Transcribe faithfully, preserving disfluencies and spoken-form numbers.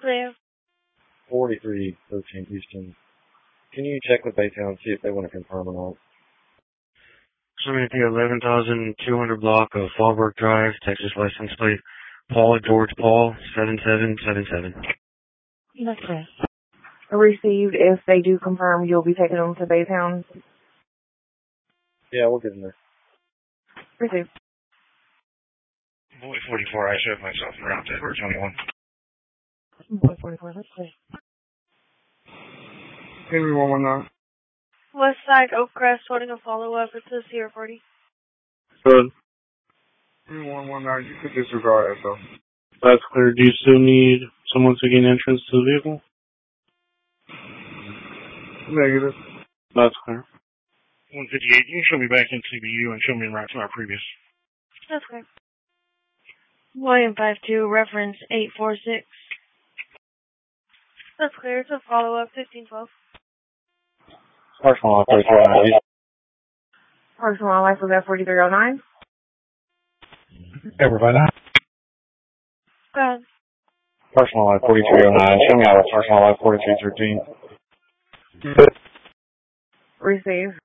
clear. forty-three thirteen Houston. Can you check with Baytown and see if they want to confirm or not? Somebody be eleven thousand two hundred block of Fallbrook Drive, Texas license plate, Paul George Paul, seven seven seven seven. That's clear. Received. If they do confirm, you'll be taking them to Baytown. Yeah, we'll get in there. Received. Boy forty-four, I showed myself around Edward twenty-one. Boy forty-four, that's clear. Henry one one nine. West Side Oakcrest holding a follow-up. It says Sierra forty. Good. Henry one one nine, you could disregard S O. That's clear. Do you still need someone to gain entrance to the vehicle? Negative. That's clear. one fifty-eight, you can show me back in C B U and show me in route to our previous. That's clear. William five two, reference eight four six. That's clear. It's a follow-up, fifteen twelve. Personal line forty-three oh nine. Personal life was at forty-three oh nine. Everybody. Go ahead. Personal line forty-three oh nine. Show me out of personal line forty-three thirteen. Receive.